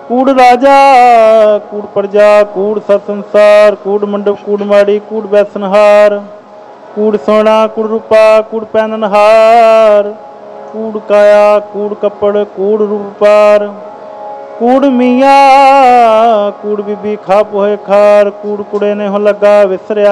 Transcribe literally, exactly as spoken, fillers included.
कूड़ राजा कूड़ प्रजा कूड़ सत संसार कूड़ मंडप कूड़ माड़ी कूड़ बैसनहार कूड़ सोना कूड़ रूपा कूड़ पैननहार कूड़ काया कूड़ कपड़ कूड़ रूपार कूड़ मियाँ कूड़ बीबी खा पोहे खार कूड़ कुड़े ने हो लगा विसरिया